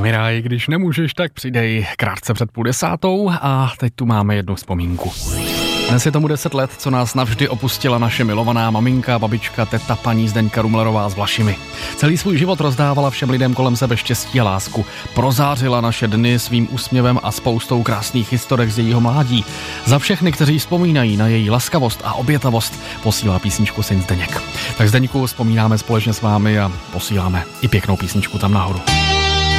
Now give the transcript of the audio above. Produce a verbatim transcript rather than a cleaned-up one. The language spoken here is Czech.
Miraj, když nemůžeš, tak přidej krátce před půl desátou a teď tu máme jednu vzpomínku. Dnes je tomu deset let, co nás navždy opustila naše milovaná maminka, babička, teta paní Zdeňka Rumlerová s Vlašimi. Celý svůj život rozdávala všem lidem kolem sebe štěstí a lásku. Prozářila naše dny svým úsměvem a spoustou krásných historek z jejího mládí. Za všechny, kteří vzpomínají na její laskavost a obětavost, posílá písničku syn Zdeněk. Tak Zdeňku, vzpomínáme společně s vámi a posíláme i pěknou písničku tam nahoru.